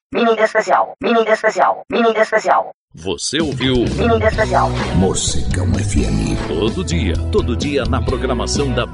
Mini especial. Mini especial. Mini especial. Você ouviu Mini especial. Morcegão FM. Todo dia na programação da